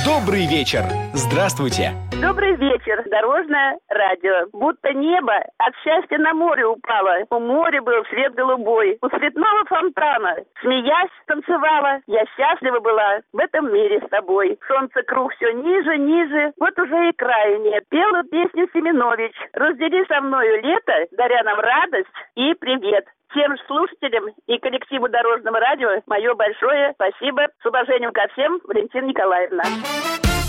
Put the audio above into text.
Добрый вечер. Здравствуйте. Добрый вечер, Дорожное радио. Будто небо от счастья на море упало. У моря был свет голубой. У цветного фонтана, смеясь, танцевала. Я счастлива была в этом мире с тобой. Солнце круг все ниже, ниже. Вот уже и края нет. Пела песню Семенович. Раздели со мною лето, даря нам радость и привет. Всем слушателям и коллективу Дорожного радио мое большое спасибо. С уважением ко всем, Валентина Николаевна.